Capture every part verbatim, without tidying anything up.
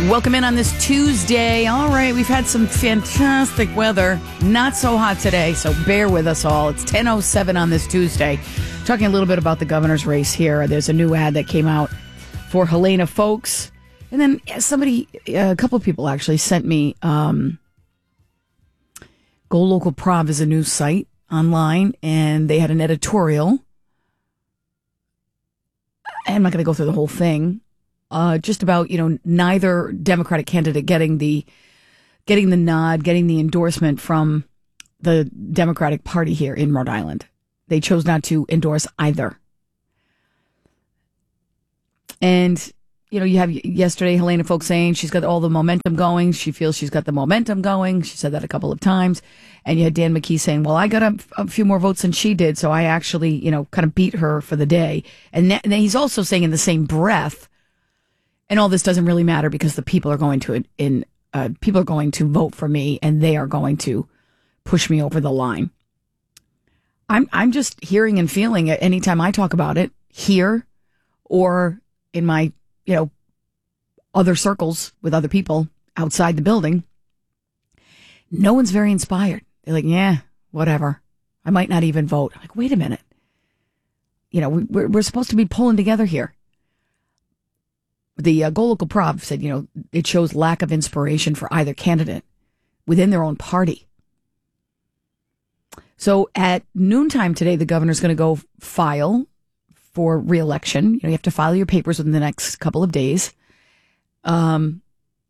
Welcome in on this Tuesday. All right, we've had some fantastic weather. Not so hot today, so bear with us all. It's ten oh seven on this Tuesday. Talking a little bit about the governor's race here. There's a new ad that came out for Helena Foulkes. And then somebody, a couple of people actually sent me, um, Go Local Prov is a news site online, and they had an editorial. I'm not going to go through the whole thing. Uh, just about, you know, neither Democratic candidate getting the getting the nod, getting the endorsement from the Democratic Party here in Rhode Island. They chose not to endorse either. And, you know, you have yesterday Helena Foulkes saying she's got all the momentum going. She feels she's got the momentum going. She said that a couple of times. And you had Dan McKee saying, well, I got a, a few more votes than she did, so I actually, you know, kind of beat her for the day. And, that, and then he's also saying in the same breath, and all this doesn't really matter because the people are going to in uh, people are going to vote for me, and they are going to push me over the line. I'm I'm just hearing and feeling it anytime I talk about it here or in my, you know, other circles with other people outside the building. No one's very inspired. They're like, yeah, whatever. I might not even vote. I'm like, wait a minute. You know, we, we're we're supposed to be pulling together here. The uh, Go Local Prov said, you know, it shows lack of inspiration for either candidate within their own party. So at noontime today, the governor's going to go file for re-election. You know, you have to file your papers within the next couple of days. Um,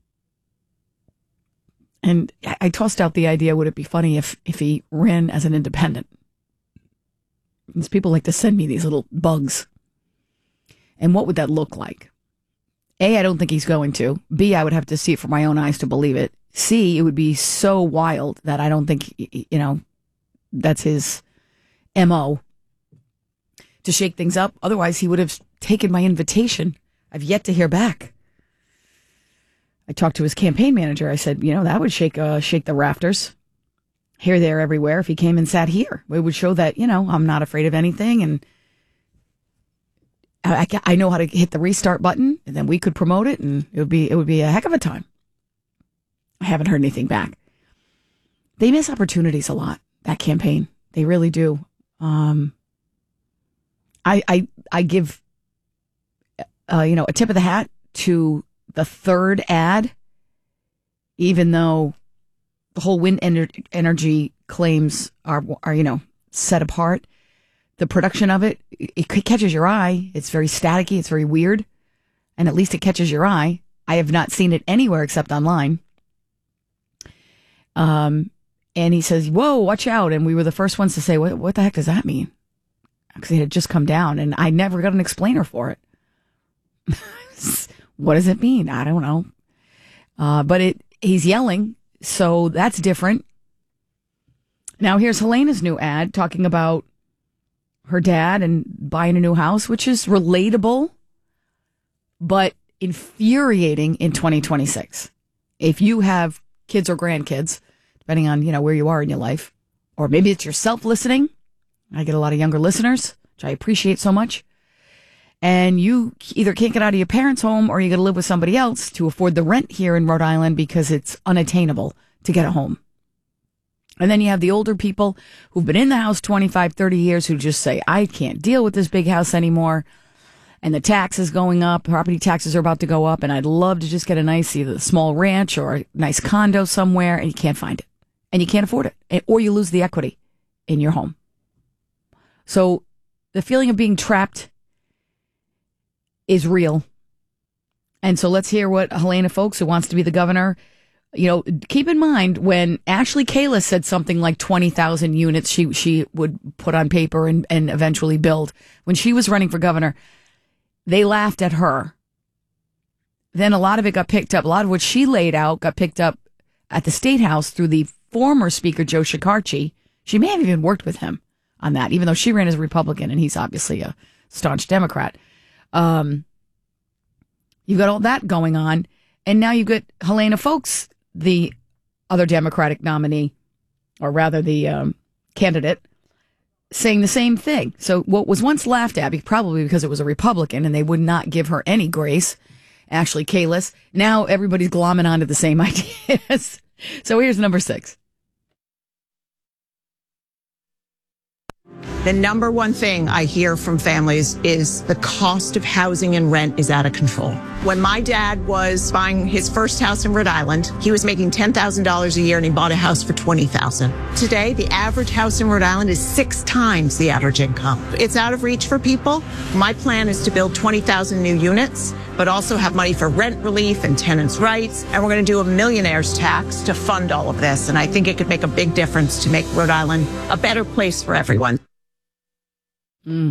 and I, I tossed out the idea, would it be funny if, if he ran as an independent? Because people like to send me these little bugs. And what would that look like? A, I don't think he's going to. B, I would have to see it for my own eyes to believe it. C, it would be so wild that I don't think, you know, that's his M O to shake things up. Otherwise, he would have taken my invitation. I've yet to hear back. I talked to his campaign manager. I said, you know, that would shake uh, shake the rafters here, there, everywhere if he came and sat here. It would show that, you know, I'm not afraid of anything, and I, I know how to hit the restart button, and then we could promote it, and it would be it would be a heck of a time. I haven't heard anything back. They miss opportunities a lot, that campaign. They really do. Um, I I I give uh, you know, a tip of the hat to the third ad, even though the whole wind ener- energy claims are are you know set apart. The production of it, it catches your eye. It's very staticky. It's very weird. And at least it catches your eye. I have not seen it anywhere except online. Um, and he says, whoa, watch out. And we were the first ones to say, what, what the heck does that mean? Because it had just come down and I never got an explainer for it. What does it mean? I don't know. Uh, but it he's yelling. So that's different. Now here's Helena's new ad talking about her dad and buying a new house, which is relatable, but infuriating in twenty twenty-six. If you have kids or grandkids, depending on, you know, where you are in your life, or maybe it's yourself listening. I get a lot of younger listeners, which I appreciate so much. And you either can't get out of your parents' home or you got to live with somebody else to afford the rent here in Rhode Island because it's unattainable to get a home. And then you have the older people who've been in the house twenty-five, thirty years who just say, I can't deal with this big house anymore. And the tax is going up. Property taxes are about to go up. And I'd love to just get a nice, either a small ranch or a nice condo somewhere. And you can't find it. And you can't afford it. Or you lose the equity in your home. So the feeling of being trapped is real. And so let's hear what Helena Foulkes, who wants to be the governor, you know, keep in mind when Ashley Kayla said something like twenty thousand units she she would put on paper and, and eventually build. When she was running for governor, they laughed at her. Then a lot of it got picked up. A lot of what she laid out got picked up at the State House through the former Speaker, Joe Shekarchi. She may have even worked with him on that, even though she ran as a Republican and he's obviously a staunch Democrat. Um, you've got all that going on. And now you've got Helena Foulkes, the other Democratic nominee, or rather the um, candidate, saying the same thing. So what was once laughed at, probably because it was a Republican and they would not give her any grace, Ashley Kalis. Now everybody's glomming onto the same ideas. So here's number six. The number one thing I hear from families is the cost of housing and rent is out of control. When my dad was buying his first house in Rhode Island, he was making ten thousand dollars a year and he bought a house for twenty thousand dollars. Today, the average house in Rhode Island is six times the average income. It's out of reach for people. My plan is to build twenty thousand new units, but also have money for rent relief and tenants' rights. And we're going to do a millionaire's tax to fund all of this. And I think it could make a big difference to make Rhode Island a better place for everyone. Mm.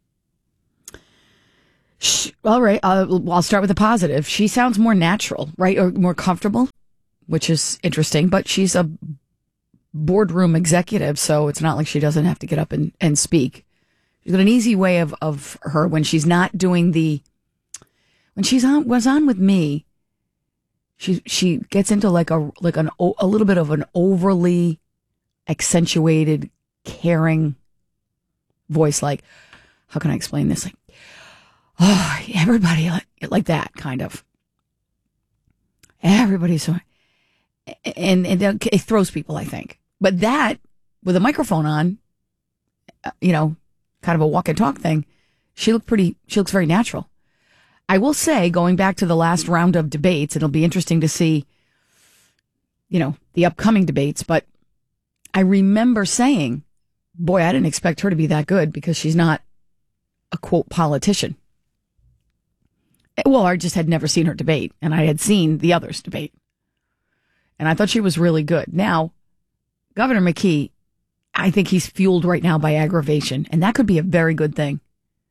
She, all right, uh, I'll start with the positive. She sounds more natural, right, or more comfortable, which is interesting. But she's a boardroom executive, so it's not like she doesn't have to get up and, and speak. She's got an easy way of, of her when she's not doing the when she's on was on with me. She she gets into like a like an a little bit of an overly accentuated, caring voice, like, how can I explain this? Like, oh, everybody like, like that kind of. Everybody's so, and, and it throws people, I think. But that, with a microphone on, you know, kind of a walk and talk thing, she looked pretty, she looks very natural. I will say, going back to the last round of debates, it'll be interesting to see, you know, the upcoming debates, but I remember saying, boy, I didn't expect her to be that good because she's not a, quote, politician. Well, I just had never seen her debate, and I had seen the others debate. And I thought she was really good. Now, Governor McKee, I think he's fueled right now by aggravation, and that could be a very good thing.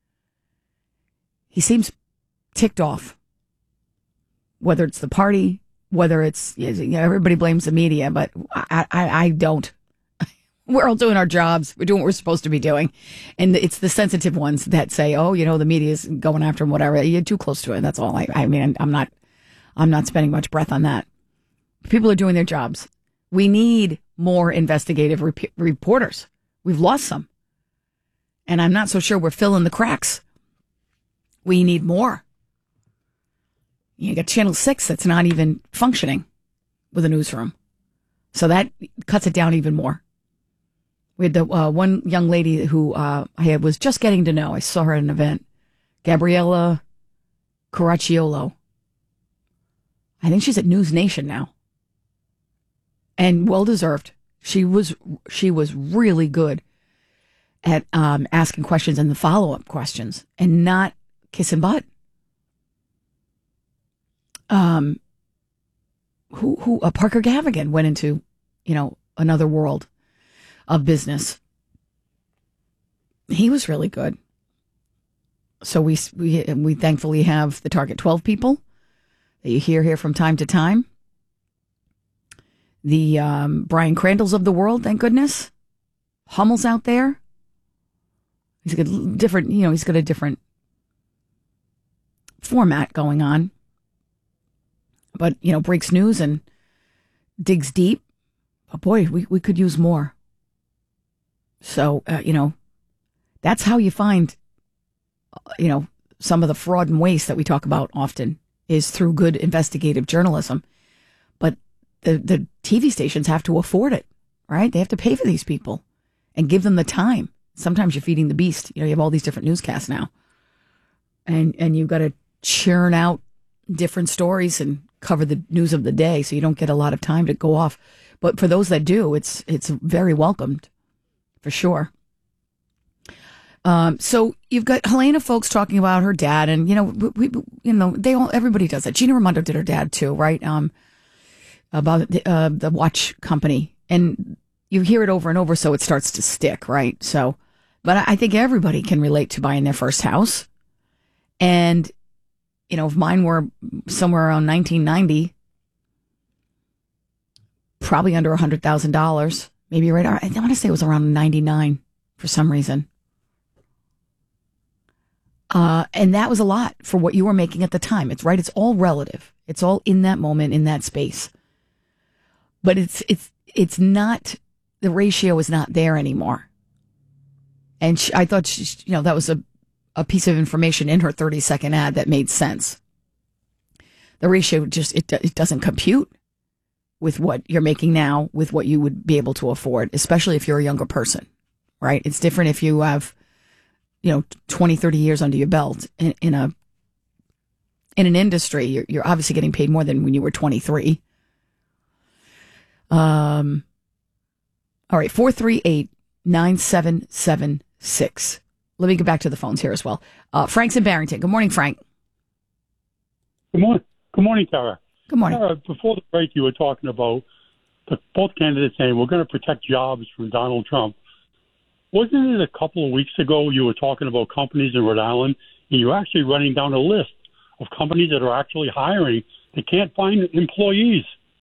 He seems ticked off, whether it's the party, whether it's, you know, everybody blames the media, but I, I, I don't. We're all doing our jobs. We're doing what we're supposed to be doing. And it's the sensitive ones that say, oh, you know, the media is going after him, whatever. You're too close to it. That's all. I, I mean, I'm not, I'm not spending much breath on that. People are doing their jobs. We need more investigative rep- reporters. We've lost some. And I'm not so sure we're filling the cracks. We need more. You got Channel six that's not even functioning with a newsroom. So that cuts it down even more. We had the uh, one young lady who uh, I had, was just getting to know. I saw her at an event. Gabriella Caracciolo. I think she's at News Nation now. And well-deserved. She was she was really good at um, asking questions and the follow-up questions and not kissing butt. Um, who who uh, Parker Gavigan went into, you know, another world of business. He was really good. So we we we thankfully have the Target twelve people that you hear here from time to time. The um, Brian Crandalls of the world, thank goodness. Hummel's out there. He's got a different, you know, he's got a different format going on. But, you know, breaks news and digs deep. But boy, we, we could use more. So, uh, you know, that's how you find, you know, some of the fraud and waste that we talk about often is through good investigative journalism. But the, the T V stations have to afford it, right? They have to pay for these people and give them the time. Sometimes you're feeding the beast. You know, you have all these different newscasts now. And, and you've got to churn out different stories and cover the news of the day, so you don't get a lot of time to go off. But for those that do, it's it's very welcomed. For sure. Um, so you've got Helena folks talking about her dad, and you know, we, we, you know, they all everybody does that. Gina Raimondo did her dad too, right? Um, about the, uh, the watch company, and you hear it over and over, so it starts to stick, right? So, but I think everybody can relate to buying their first house, and you know, if mine were somewhere around nineteen ninety, probably under a hundred thousand dollars. Maybe right. I want to say it was around ninety-nine for some reason. Uh, and that was a lot for what you were making at the time. It's right. It's all relative. It's all in that moment, in that space. But it's, it's, it's not, the ratio is not there anymore. And she, I thought, she, you know, that was a, a piece of information in her thirty second ad that made sense. the ratio just, it, it doesn't compute with what you're making now, with what you would be able to afford, especially if you're a younger person, right? It's different if you have, you know, twenty, thirty years under your belt in, in a, in an industry. You're, you're obviously getting paid more than when you were twenty-three. Um, all right. four three eight, nine seven seven six. Let me get back to the phones here as well. Uh, Frank's in Barrington. Good morning, Frank. Good morning. Good morning, Tara. Good morning. Tara, before the break, you were talking about the, both candidates saying we're going to protect jobs from Donald Trump. Wasn't it a couple of weeks ago you were talking about companies in Rhode Island, and you're actually running down a list of companies that are actually hiring that can't find employees?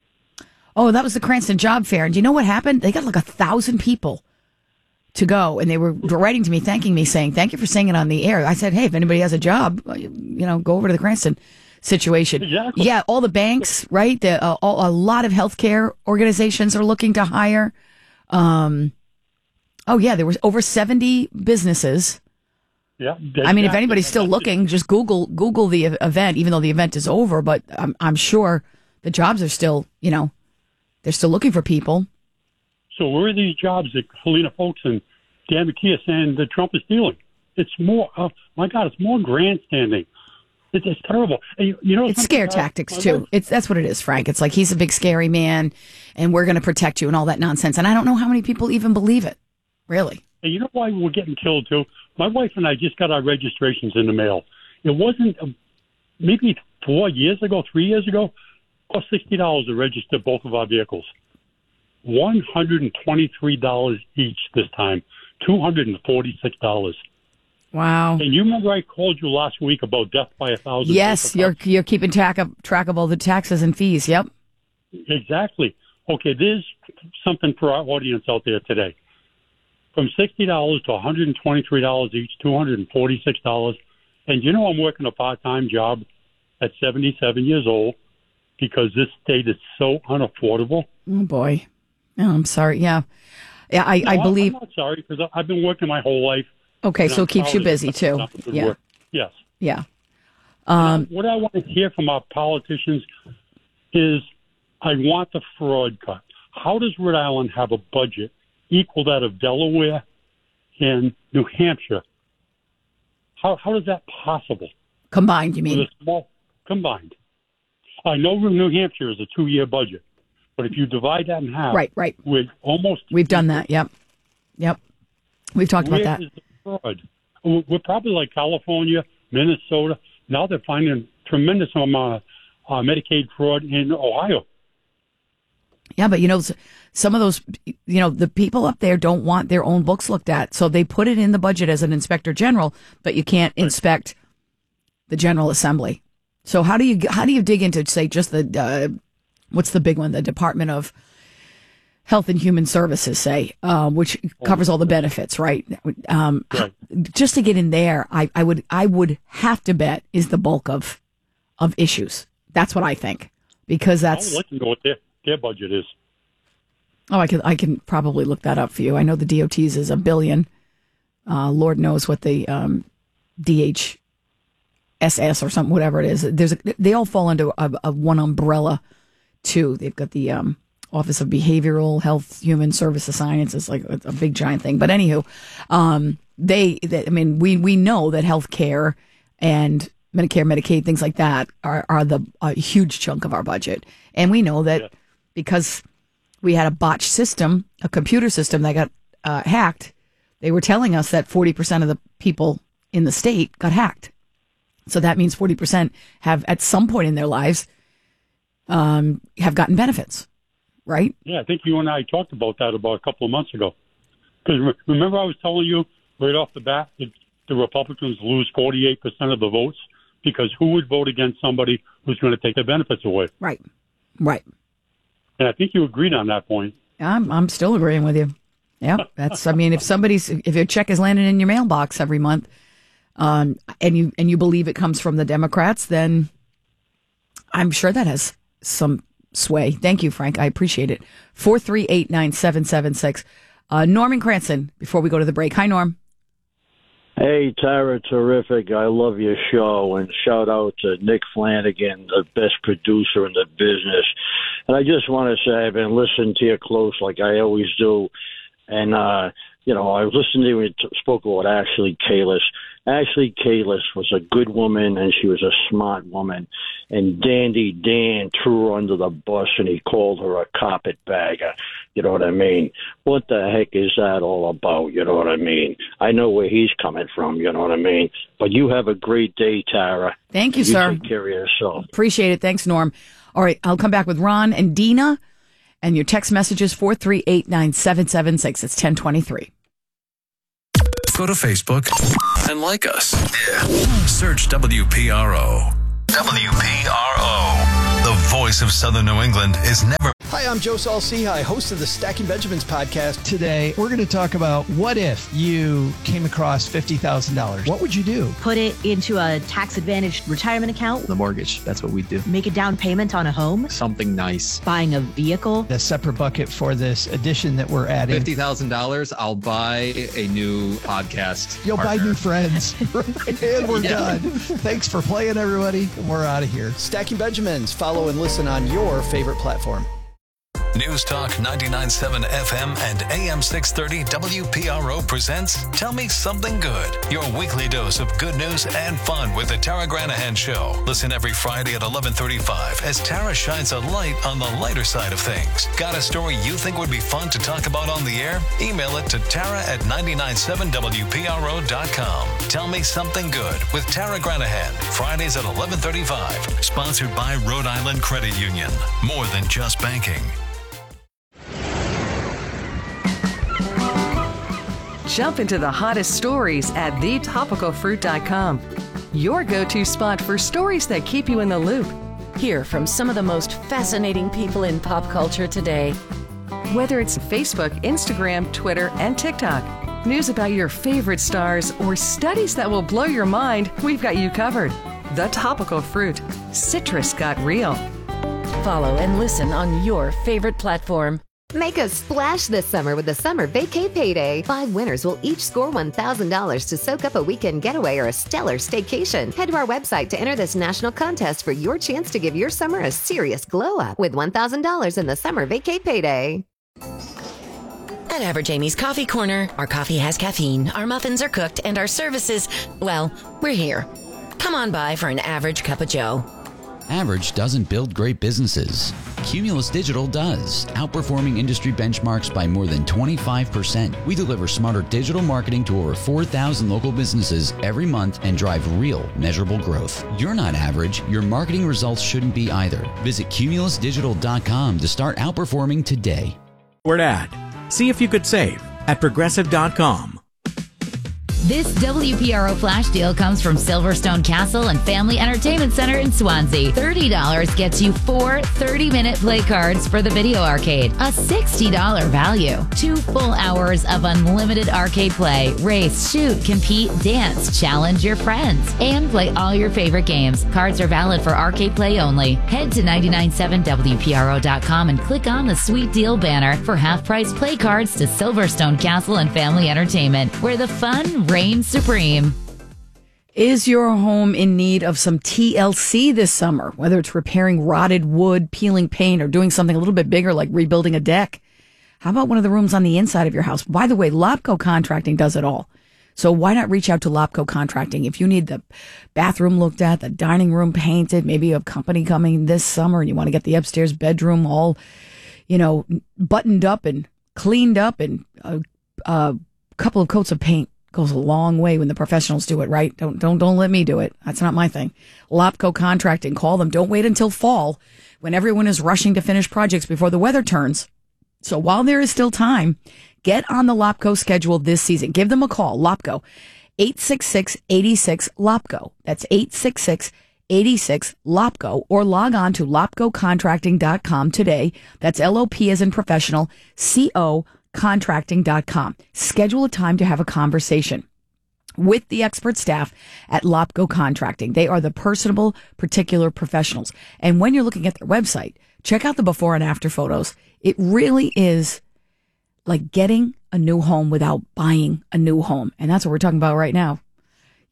Oh, that was the Cranston Job Fair. And do you know what happened? They got like a thousand people to go, and they were writing to me, thanking me, saying, thank you for saying it on the air. I said, hey, if anybody has a job, you know, go over to the Cranston situation. Exactly. Yeah, all the banks, right? The, uh, all, a lot of healthcare organizations are looking to hire. Um, oh, yeah, there was over seventy businesses. Yeah. I mean, if anybody's still looking, just Google Google the event, even though the event is over. But I'm, I'm sure the jobs are still, you know, they're still looking for people. So where are these jobs that Helena Foulkes and Dan McKee are saying that Trump is stealing? It's more, oh, my God, it's more grandstanding. It's, it's terrible. And you, you know, it's scare tactics too. It's that's what it is, Frank. It's like he's a big scary man, and we're going to protect you and all that nonsense. And I don't know how many people even believe it. Really. And you know why we're getting killed too? My wife and I just got our registrations in the mail. It wasn't um, maybe four years ago, three years ago. It cost sixty dollars to register both of our vehicles. One hundred and twenty-three dollars each this time. Two hundred and forty-six dollars. Wow. And you remember I called you last week about death by a thousand? Yes, you're you're keeping track of track of all the taxes and fees. Yep. Exactly. Okay, there's something for our audience out there today. From sixty dollars to one hundred and twenty-three dollars each, two hundred and forty-six dollars. And you know I'm working a part-time job at seventy-seven years old because this state is so unaffordable. Oh boy. Oh, I'm sorry. Yeah, yeah. I, no, I believe. I'm not sorry because I've been working my whole life. Okay, so it keeps you busy too. Yeah. Work. Yes. Yeah. Um, what I want to hear from our politicians is, I want the fraud cut. How does Rhode Island have a budget equal that of Delaware and New Hampshire? How how is that possible? Combined, you mean? With a small, combined. I know New Hampshire is a two-year budget, but if you divide that in half, right, right, with almost we've done that. Yep, yep. We've talked about that. Is the fraud? We're probably like California, Minnesota. Now they're finding tremendous amount of uh, Medicaid fraud in Ohio. Yeah, but you know, some of those, you know, the people up there don't want their own books looked at, so they put it in the budget as an inspector general, but you can't right. inspect the General Assembly. So how do you how do you dig into, say, just the uh, what's the big one, the Department of Health and Human Services, say, uh, which covers all the benefits, right? Um, right. Just to get in there, I, I would I would have to bet is the bulk of of issues. That's what I think, because that's. I would like to know what their their budget is. Oh, I can I can probably look that up for you. I know the D O T's is a billion. Uh, Lord knows what the um, D H S S or something, whatever it is. There's a, they all fall under a, a one umbrella too. They've got the um, Office of Behavioral Health, Human Services Sciences, like a big giant thing. But anywho, um, they, they, I mean, we, we know that healthcare and Medicare, Medicaid, things like that are, are the a huge chunk of our budget. And we know that yeah. because we had a botched system, a computer system that got uh, hacked, they were telling us that forty percent of the people in the state got hacked. So that means forty percent have at some point in their lives um, have gotten benefits. Right? Yeah, I think you and I talked about that about a couple of months ago. Because remember I was telling you right off the bat that the Republicans lose forty-eight percent of the votes because who would vote against somebody who's going to take their benefits away? Right, right. And I think you agreed on that point. I'm I'm still agreeing with you. Yeah, that's. I mean, if somebody's if your check is landing in your mailbox every month, um, and you and you believe it comes from the Democrats, then I'm sure that has some sway. Thank you, Frank. I appreciate it. four three eight, nine seven seven six. Uh, Norm in Cranston, before we go to the break. Hi, Norm. Hey, Tara, terrific. I love your show. And shout out to Nick Flanagan, the best producer in the business. And I just want to say I've been listening to you close like I always do. And, uh, you know, I was listening to you when you t- spoke about Ashley Kalis. Ashley Kalis was a good woman, and she was a smart woman. And Dandy Dan threw her under the bus, and he called her a carpetbagger. You know what I mean? What the heck is that all about? You know what I mean? I know where he's coming from. You know what I mean? But you have a great day, Tara. Thank you, you sir. Take care of yourself. Appreciate it. Thanks, Norm. All right, I'll come back with Ron and Dina. And your text message is four three eight nine seven seven six. It's ten twenty-three. Go to Facebook and like us. Yeah. Search W P R O. W P R O. The voice of Southern New England is never. Hi, I'm Joe Saul-Sehy, host of the Stacking Benjamins podcast. Today, we're going to talk about what if you came across fifty thousand dollars? What would you do? Put it into a tax-advantaged retirement account. The mortgage, that's what we do. Make a down payment on a home. Something nice. Buying a vehicle. A separate bucket for this addition that we're adding. fifty thousand dollars, I'll buy a new podcast You'll partner. buy new friends. And we're Yeah. done. Thanks for playing, everybody. We're out of here. Stacking Benjamins. Follow and listen on your favorite platform. News Talk ninety-nine point seven F M and A M six thirty W P R O presents Tell Me Something Good, your weekly dose of good news and fun with the Tara Granahan Show. Listen every Friday at eleven thirty-five as Tara shines a light on the lighter side of things. Got a story you think would be fun to talk about on the air? Email it to Tara at nine nine seven W P R O dot com. Tell Me Something Good with Tara Granahan, Fridays at eleven thirty-five. Sponsored by Rhode Island Credit Union. More than just banking. Jump into the hottest stories at the topical fruit dot com. Your go-to spot for stories that keep you in the loop. Hear from some of the most fascinating people in pop culture today. Whether it's Facebook, Instagram, Twitter, and TikTok, news about your favorite stars, or studies that will blow your mind, we've got you covered. The Topical Fruit. Citrus got real. Follow and listen on your favorite platform. Make a splash this summer with the Summer Vacay Payday. Five winners will each score one thousand dollars to soak up a weekend getaway or a stellar staycation. Head to our website to enter this national contest for your chance to give your summer a serious glow up with one thousand dollars in the Summer Vacay Payday. At Average Amy's Coffee Corner, our coffee has caffeine, our muffins are cooked, and our services, well, we're here. Come on by for an average cup of joe. Average doesn't build great businesses. Cumulus Digital does, outperforming industry benchmarks by more than twenty-five percent. We deliver smarter digital marketing to over four thousand local businesses every month and drive real, measurable growth. You're not average. Your marketing results shouldn't be either. Visit cumulus digital dot com to start outperforming today. Word ad. See if you could save at progressive dot com. This W P R O flash deal comes from Silverstone Castle and Family Entertainment Center in Swansea. thirty dollars gets you four thirty-minute play cards for the video arcade. A sixty dollars value. Two full hours of unlimited arcade play. Race, shoot, compete, dance, challenge your friends, and play all your favorite games. Cards are valid for arcade play only. Head to nine nine seven W P R O dot com and click on the sweet deal banner for half-price play cards to Silverstone Castle and Family Entertainment, where the fun reigns supreme. Is your home in need of some T L C this summer? Whether it's repairing rotted wood, peeling paint, or doing something a little bit bigger like rebuilding a deck. How about one of the rooms on the inside of your house? By the way, Lopco Contracting does it all. So why not reach out to Lopco Contracting? If you need the bathroom looked at, the dining room painted, maybe you have company coming this summer and you want to get the upstairs bedroom all, you know, buttoned up and cleaned up, and a, a couple of coats of paint goes a long way when the professionals do it, right? Don't don't don't let me do it. That's not my thing. Lopco Contracting, call them. Don't wait until fall when everyone is rushing to finish projects before the weather turns. So while there is still time, get on the Lopco schedule this season. Give them a call. Lopco, eight six six, eight six, Lopco. That's eight six six, eight six, Lopco, or log on to lopco contracting dot com today. That's L O P as in professional, C O contracting dot com. Schedule a time to have a conversation with the expert staff at Lopco Contracting. They are the personable, particular professionals. And when you're looking at their website, check out the before and after photos. It really is like getting a new home without buying a new home. And that's what we're talking about right now.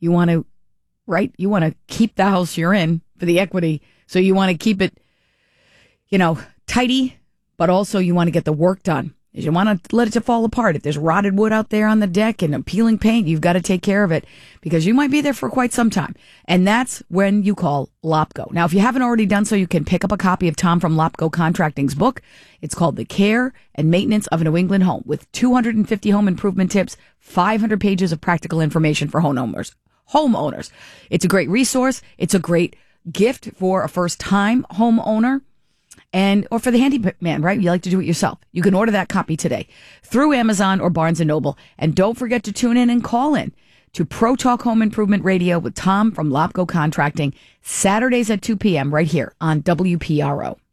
You want to, right? You want to keep the house you're in for the equity. So you want to keep it, you know, tidy, but also you want to get the work done. You want to let it fall apart. If there's rotted wood out there on the deck and peeling paint, you've got to take care of it because you might be there for quite some time. And that's when you call Lopco. Now, if you haven't already done so, you can pick up a copy of Tom from Lopco Contracting's book. It's called The Care and Maintenance of a New England Home with two hundred fifty home improvement tips, five hundred pages of practical information for homeowners. Homeowners. It's a great resource. It's a great gift for a first-time homeowner. And, or for the handyman, right? You like to do it yourself. You can order that copy today through Amazon or Barnes and Noble. And don't forget to tune in and call in to Pro Talk Home Improvement Radio with Tom from Lopco Contracting, Saturdays at two p.m. right here on W P R O.